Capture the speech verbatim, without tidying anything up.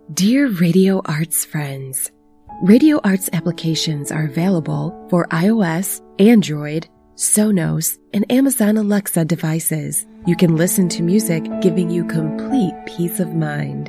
Dear Radio Arts friends, Radio Arts applications are available for iOS, Android, Sonos, and Amazon Alexa devices. You can listen to music giving you complete peace of mind.